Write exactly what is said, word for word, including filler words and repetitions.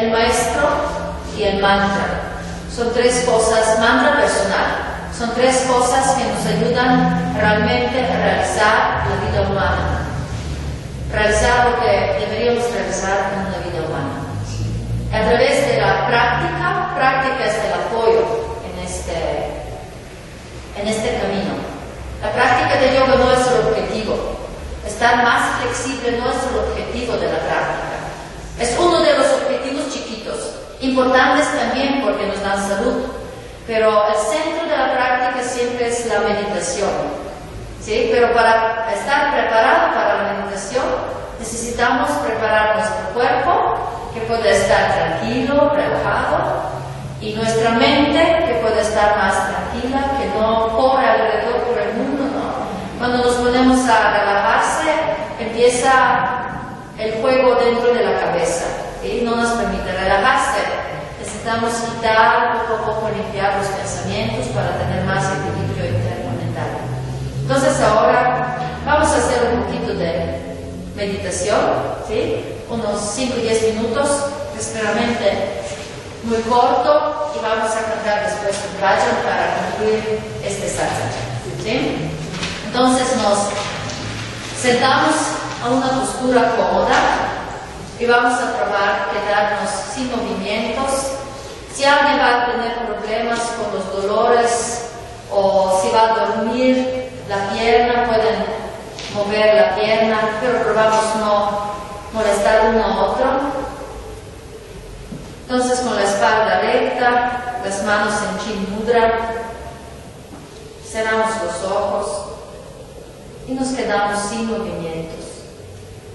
el maestro y el mantra. Son tres cosas, mantra personal, son tres cosas que nos ayudan realmente a realizar la vida humana. Realizar lo que deberíamos realizar en una vida humana. A través de la práctica, práctica es el apoyo en este, en este camino. La práctica de yoga no es el objetivo. Estar más flexible no es el objetivo de la práctica. Es uno de los objetivos chiquitos, importantes también porque nos dan salud. Pero el centro de la práctica siempre es la meditación. ¿Sí? Pero para estar preparado para la meditación necesitamos preparar nuestro cuerpo, que puede estar tranquilo, relajado, y nuestra mente, que puede estar más tranquila, que no corre alrededor por el mundo, ¿no? Cuando nos ponemos a relajarse, empieza el juego dentro de la cabeza, ¿sí? No nos permite relajarse. Necesitamos quitar, poco a poco limpiar los pensamientos para tener más equilibrio interno mental. Entonces ahora vamos a hacer un poquito de meditación, ¿sí? Unos cinco o diez minutos, extremadamente muy corto, y vamos a cantar después un bhajan para concluir este satsang, ¿sí? Entonces nos sentamos a una postura cómoda y vamos a probar quedarnos sin movimientos. Si alguien va a tener problemas con los dolores o si va a dormir la pierna, pueden mover la pierna, pero probamos no molestar uno a otro. Entonces con la espalda recta, las manos en Chin Mudra, cerramos los ojos y nos quedamos sin movimiento.